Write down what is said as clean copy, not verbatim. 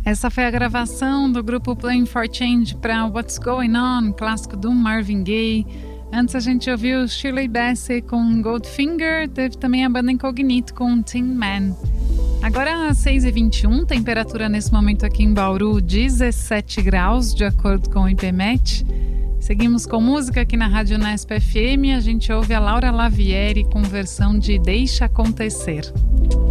Essa foi a gravação do grupo Playing for Change para What's Going On, clássico do Marvin Gaye. Antes a gente ouviu Shirley Bassey com Goldfinger, teve também a banda Incognito com Tin Man. Agora às 6h21, temperatura nesse momento aqui em Bauru 17 graus, de acordo com o IPMET. Seguimos com música aqui na Rádio Unesp FM, a gente ouve a Laura Lavieri com versão de Deixa Acontecer.